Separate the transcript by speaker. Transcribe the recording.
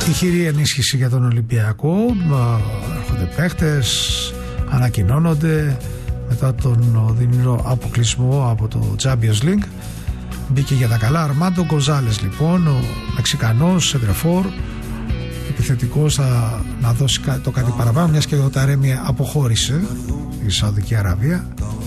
Speaker 1: Τυχερή ενίσχυση για τον Ολυμπιακό. Έρχονται παίχτες, ανακοινώνονται μετά τον οδυνηρό αποκλεισμό από το Champions League. Μπήκε για τα καλά Αρμάντο Γκονζάλες, λοιπόν, ο Μεξικανός σεντρεφόρ, επιθετικός, να δώσει το κάτι παραπάνω, μιας και ο Ταρέμι αποχώρησε η Σαουδική Αραβία.